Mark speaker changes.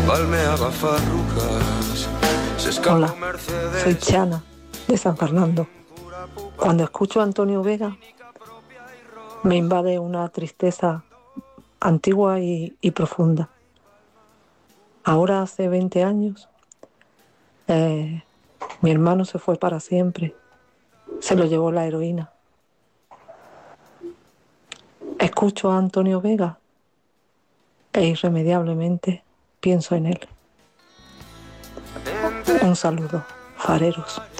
Speaker 1: palmeaba farrucas.
Speaker 2: Hola, soy Chana, de San Fernando. Cuando escucho a Antonio Vega, me invade una tristeza antigua y profunda. Ahora hace 20 años, mi hermano se fue para siempre. Se lo llevó la heroína. Escucho a Antonio Vega e irremediablemente pienso en él. Un saludo, fareros.